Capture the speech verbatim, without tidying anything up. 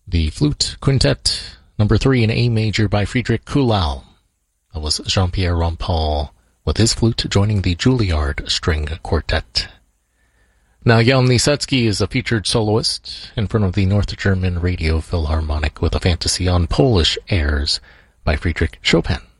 The Flute Quintet, number three in A major by Friedrich Kuhlau. That was Jean-Pierre Rampal with his flute joining the Juilliard String Quartet. Now, Jan Lisetsky is a featured soloist in front of the North German Radio Philharmonic with a fantasy on Polish airs by Friedrich Chopin.